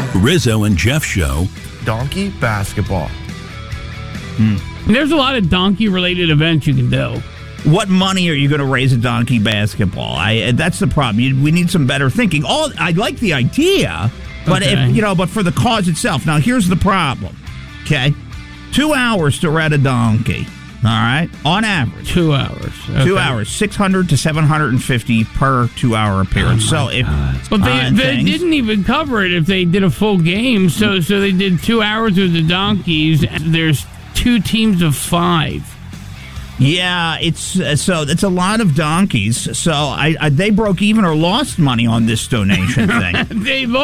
Rizzo and Jeff Show. Donkey basketball. There's a lot of donkey-related events you can do. What money are you going to raise a donkey basketball? That's the problem. We need some better thinking. I like the idea, but Okay. but for the cause itself. Now, here's the problem. Okay, 2 hours to ride a donkey. All right, on average, 2 hours. 2 hours, 600 to 750 per 2 hour appearance. So if But they didn't even cover it if they did a full game. So they did 2 hours with the donkeys. And there's 2 teams of 5. Yeah, it's a lot of donkeys. So they broke even or lost money on this donation thing. They